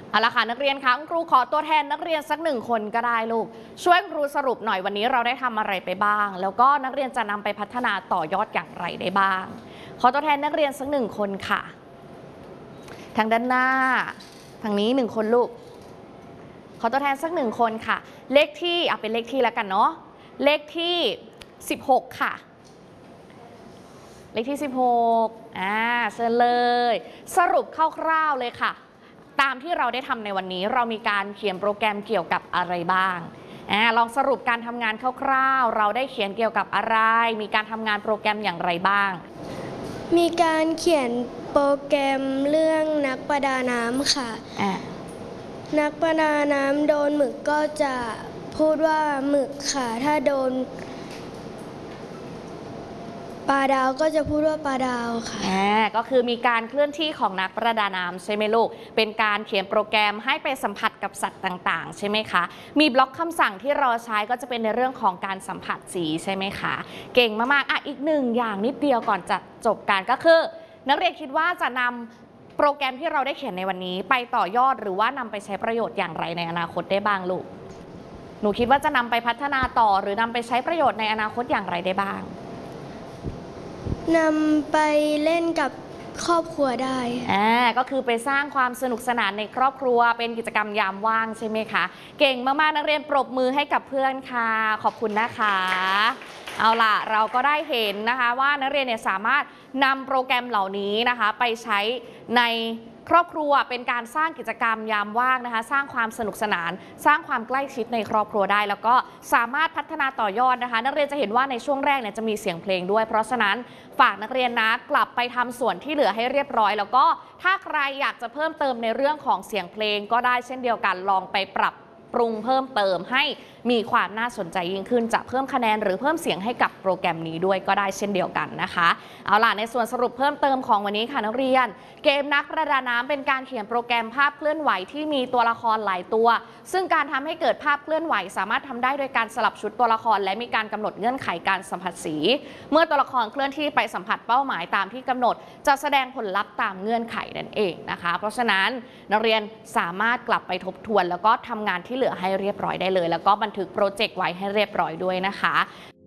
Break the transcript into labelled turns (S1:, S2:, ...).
S1: เอาละค่ะนักเรียนคะครูขอตัวแทนนักเรียนสักหนึ่งคนก็ได้ลูกช่วยครูสรุปหน่อยวันนี้เราได้ทำอะไรไปบ้างแล้วก็นักเรียนจะนำไปพัฒนาต่อยอดอย่างไรได้บ้างขอตัวแทนนักเรียนสักหนึ่งคนค่ะทางด้านหน้าทางนี้หนึ่งคนลูกขอตัวแทนสักหนึ่งคนค่ะเลขที่เป็นเลขที่แล้วกันเนาะเลขที่16ค่ะเลขที่16เชิญเลยสรุปคร่าวๆเลยค่ะตามที่เราได้ทำในวันนี้เรามีการเขียนโปรแกรมเกี่ยวกับอะไรบ้างลองสรุปการทำงานคร่าวๆเราได้เขียนเกี่ยวกับอะไรมีการทำงานโปรแกรมอย่างไรบ้าง
S2: มีการเขียนโปรแกรมเรื่องนักประดาน้ำค่ะนักประดาน้ำโดนหมึกก็จะพูดว่าหมึกค่ะถ้าโดนปลาดาวก็จะพูดว่าปลาดาวค่ะ
S1: ก็คือมีการเคลื่อนที่ของนักประดาน้ำใช่ไหมลูกเป็นการเขียนโปรแกรมให้ไปสัมผัสกับสัตว์ต่างๆใช่ไหมคะมีบล็อกคำสั่งที่เราใช้ก็จะเป็นในเรื่องของการสัมผัสสีใช่ไหมคะเก่งมากๆอีกหนึ่งอย่างนิดเดียวก่อนจะจบการก็คือนักเรียนคิดว่าจะนำโปรแกรมที่เราได้เขียนในวันนี้ไปต่อยอดหรือว่านำไปใช้ประโยชน์อย่างไรในอนาคตได้บ้างลูกหนูคิดว่าจะนำไปพัฒนาต่อหรือนำไปใช้ประโยชน์ในอนาคตอย่างไรได้บ้าง
S2: นำไปเล่นกับครอบครัวได้
S1: ก็คือไปสร้างความสนุกสนานในครอบครัวเป็นกิจกรรมยามว่างใช่ไหมคะเก่งมากๆนักเรียนปรบมือให้กับเพื่อนค่ะขอบคุณนะคะเอาล่ะเราก็ได้เห็นนะคะว่านักเรียนเนี่ยสามารถนำโปรแกรมเหล่านี้นะคะไปใช้ในครอบครัวเป็นการสร้างกิจกรรมยามว่างนะคะสร้างความสนุกสนานสร้างความใกล้ชิดในครอบครัวได้แล้วก็สามารถพัฒนาต่อยอดนะคะนักเรียนจะเห็นว่าในช่วงแรกเนี่ยจะมีเสียงเพลงด้วยเพราะฉะนั้นฝากนักเรียนนะกลับไปทำส่วนที่เหลือให้เรียบร้อยแล้วก็ถ้าใครอยากจะเพิ่มเติมในเรื่องของเสียงเพลงก็ได้เช่นเดียวกันลองไปปรับปรุงเพิ่มเติมให้มีความน่าสนใจยิ่งขึ้นจะเพิ่มคะแนนหรือเพิ่มเสียงให้กับโปรแกรมนี้ด้วยก็ได้เช่นเดียวกันนะคะเอาล่ะในส่วนสรุปเพิ่มเติมของวันนี้ค่ะนักเรียนเกมนักประดาน้ำเป็นการเขียนโปรแกรมภาพเคลื่อนไหวที่มีตัวละครหลายตัวซึ่งการทำให้เกิดภาพเคลื่อนไหวสามารถทำได้โดยการสลับชุดตัวละครและมีการกำหนดเงื่อนไขการสัมผัสสีเมื่อตัวละครเคลื่อนที่ไปสัมผัสเป้าหมายตามที่กำหนดจะแสดงผลลัพธ์ตามเงื่อนไขนั่นเองนะคะเพราะฉะนั้นนักเรียนสามารถกลับไปทบทวนแล้วก็ทำงานที่เหลือให้เรียบร้อยได้เลยแล้วก็บันทึกโปรเจกต์ไว้ให้เรียบร้อยด้วยนะคะ